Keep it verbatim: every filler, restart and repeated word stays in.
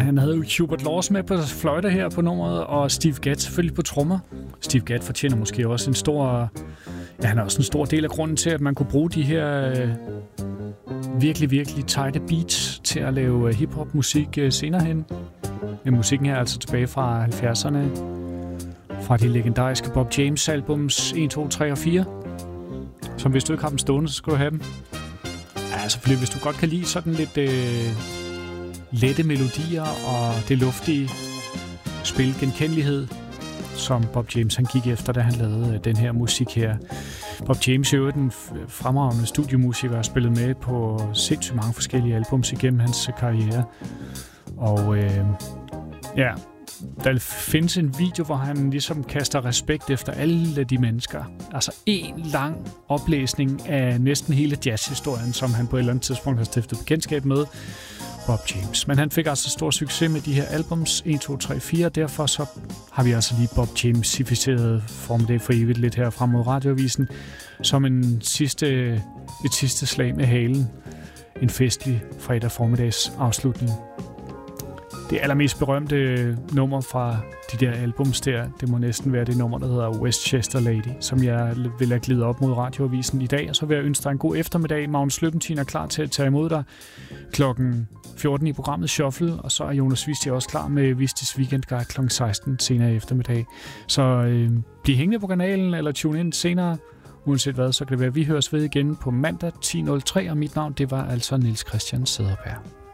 han havde jo Hubert Laws med på fløjte her på nummeret, og Steve Gadd selvfølgelig på trommer. Steve Gadd fortjener måske også en stor... Ja, han er også en stor del af grunden til, at man kunne bruge de her øh, virkelig, virkelig tighte beats til at lave hip-hop-musik øh, senere hen. Men musikken her er altså tilbage fra halvfjerdserne, fra de legendariske Bob James albums et, to, tre og fire. Så hvis du ikke har dem stående, så skal du have dem. Ja, selvfølgelig, hvis du godt kan lide sådan lidt øh, lette melodier og det luftige spil genkendelighed, som Bob James han gik efter, da han lavede øh, den her musik her. Bob James er jo den fremragende studiomusiker og spillet med på sindssygt mange forskellige albums igennem hans karriere. Og øh, ja, der findes en video, hvor han ligesom kaster respekt efter alle de mennesker. Altså en lang oplæsning af næsten hele jazzhistorien, som han på et eller andet tidspunkt har stiftet bekendtskab med, Bob James. Men han fik altså stor succes med de her albums et, to, tre, fire, og derfor så har vi altså lige Bob James-ificeret Formiddag for evigt lidt her frem mod radioavisen, som en sidste, et sidste slag med halen. En festlig fredag formiddags afslutning. Det allermest berømte nummer fra de der albums der, det må næsten være det nummer, der hedder Westchester Lady, som jeg vil have glidet op mod radioavisen i dag. Og så vil jeg ønske dig en god eftermiddag. Magnus Løbentin er klar til at tage imod dig klokken fjorten i programmet Shuffle, og så er Jonas Visti også klar med Vistis Weekend Guide klokken seksten senere i eftermiddag. Så øh, bliv hængende på kanalen, eller tune ind senere. Uanset hvad, så kan det være, at vi høres ved igen på mandag ti nul tre, og mit navn, det var altså Niels Christian Cederberg.